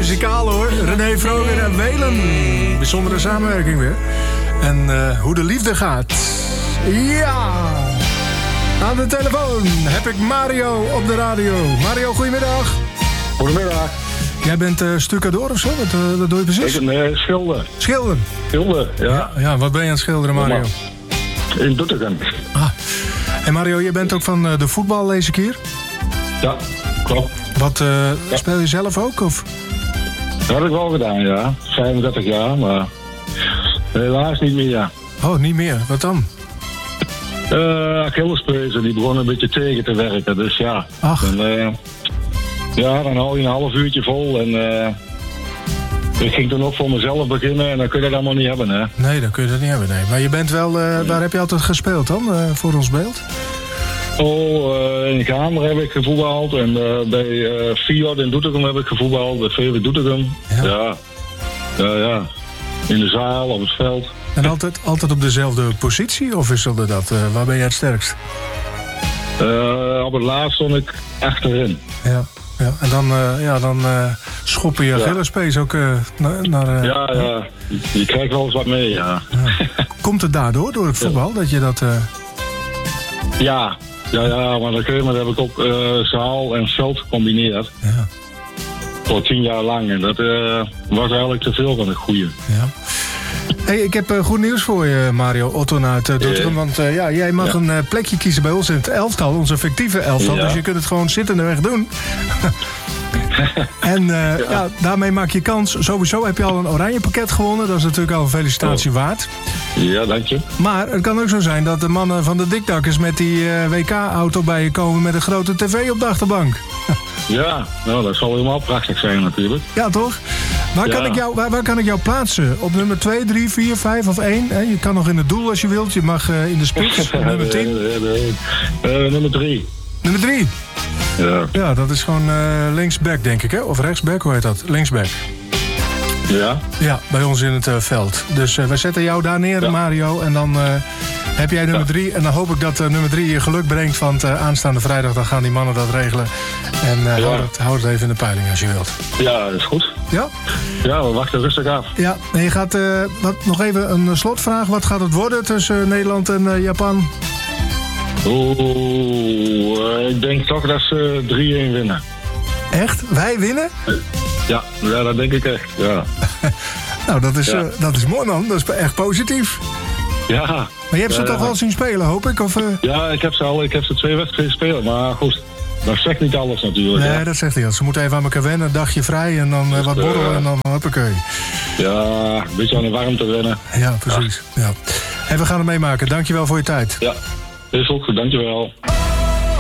muzikaal hoor. René Vroger en Welen. Bijzondere samenwerking weer. En hoe de liefde gaat. Ja! Aan de telefoon heb ik Mario op de radio. Mario, goedemiddag. Goedemiddag. Jij bent stucador of zo? Wat doe je precies? Ik ben schilder. Schilder? Schilder, ja. Ja, wat ben je aan het schilderen, Mario? In Doetinchem. En Mario, je bent ook van de voetbal, lees ik hier? Ja, klopt. Wat, speel je zelf ook? Of? Dat heb ik wel gedaan, ja. 35 jaar, maar helaas niet meer. Oh, niet meer. Wat dan? Achillespezen, die begonnen een beetje tegen te werken, dus ja. Ach. Dan hou je een half uurtje vol en ik ging toen ook voor mezelf beginnen en dan kun je dat allemaal niet hebben, hè. Nee, dan kun je dat niet hebben, nee. Maar je bent wel, waar heb je altijd gespeeld dan, voor ons beeld? In Kamer heb ik gevoetbald en bij Fiat in Doetinchem heb ik gevoetbald, bij VV Doetinchem. Ja. In de zaal, op het veld. En altijd op dezelfde positie of wisselde dat? Waar ben jij het sterkst? Op het laatst stond ik achterin. Ja. En dan schoppen je Achillespees ook naar... Ja, je krijgt wel eens wat mee, ja. Komt het daardoor, door het voetbal, dat je dat... Ja, maar dat heb ik ook zaal en veld gecombineerd. Ja. Voor 10 jaar lang. En dat was eigenlijk te veel van het goede. Ja. Hey, ik heb goed nieuws voor je, Mario Otton uit Doetinchem. Want jij mag een plekje kiezen bij ons in het elftal, onze fictieve elftal. Ja. Dus je kunt het gewoon zittendeweg doen. En daarmee maak je kans. Sowieso heb je al een oranje pakket gewonnen. Dat is natuurlijk al een felicitatie waard. Ja, dank je. Maar het kan ook zo zijn dat de mannen van de dikdakkers met die WK-auto bij je komen met een grote tv op de achterbank. Ja, nou, dat zal helemaal prachtig zijn natuurlijk. Ja, toch? Waar kan ik jou plaatsen? Op nummer 2, 3, 4, 5 of 1? Je kan nog in het doel als je wilt. Je mag in de spits. Nummer 10? Nummer 3. Nummer 3? Ja. Ja, dat is gewoon linksback, denk ik, hè? Of rechtsback, hoe heet dat? Linksback. Ja? Ja, bij ons in het veld. Dus wij zetten jou daar neer, Mario. En dan heb jij nummer 3. En dan hoop ik dat nummer 3 je geluk brengt. Want aanstaande vrijdag dan gaan die mannen dat regelen. En hou het even in de peiling als je wilt. Ja, dat is goed. Ja? Ja, we wachten rustig af. Ja, en je gaat nog even een slotvraag. Wat gaat het worden tussen Nederland en Japan? Ik denk toch dat ze 3-1 winnen. Echt? Wij winnen? Ja, dat denk ik echt, ja. Nou, dat is mooi, man. Dat is echt positief. Ja. Maar je hebt ze toch al zien spelen, hoop ik? Of, Ja, ik heb ze 2 wedstrijden gespeeld. Maar goed, dat zegt niet alles natuurlijk. Nee, dat zegt niet alles. Ze moeten even aan elkaar wennen, een dagje vrij en dan wat borrelen en dan hoppakee. Ja, een beetje aan de warmte wennen. Ja, precies. Ja. En we gaan het meemaken. Dankjewel voor je tijd. Ja, is ook goed. Dankjewel.